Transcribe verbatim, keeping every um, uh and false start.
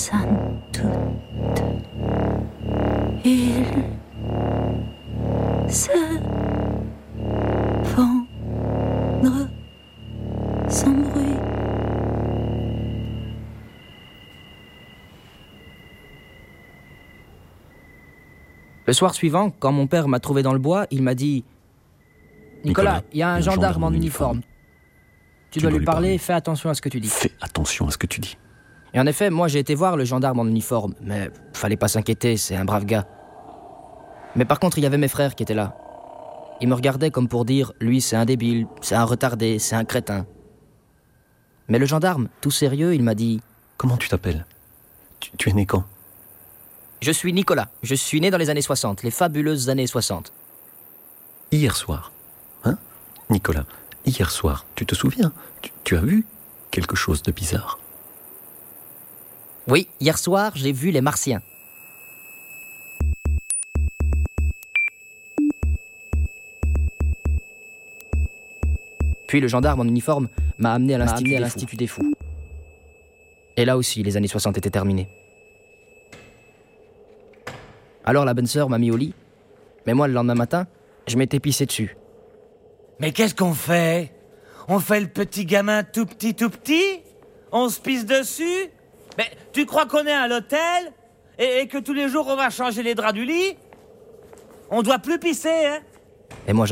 passent toutes. Ils se fondre sans bruit. Le soir suivant, quand mon père m'a trouvé dans le bois, il m'a dit « Nicolas, il y a un gendarme en uniforme. Tu, tu dois lui parler, parler, fais attention à ce que tu dis. » Fais attention à ce que tu dis. Et en effet, moi j'ai été voir le gendarme en uniforme, mais fallait pas s'inquiéter, c'est un brave gars. Mais par contre, il y avait mes frères qui étaient là. Ils me regardaient comme pour dire « Lui, c'est un débile, c'est un retardé, c'est un crétin. » Mais le gendarme, tout sérieux, il m'a dit « Comment tu t'appelles ? tu, tu es né quand ? » Je suis Nicolas, je suis né dans les années soixante, les fabuleuses années soixante. Hier soir, hein, Nicolas, hier soir, tu te souviens, tu, tu as vu quelque chose de bizarre ? Oui, hier soir, j'ai vu les Martiens. Puis le gendarme en uniforme m'a amené à l'Institut, amené à l'Institut des Fous. Et là aussi, les années soixante étaient terminées. Alors la bonne sœur m'a mis au lit, mais moi, le lendemain matin, je m'étais pissé dessus. Mais qu'est-ce qu'on fait ? On fait le petit gamin tout petit, tout petit ? On se pisse dessus ? Mais tu crois qu'on est à l'hôtel ? et, et que tous les jours, on va changer les draps du lit ? On doit plus pisser, hein ? Et moi,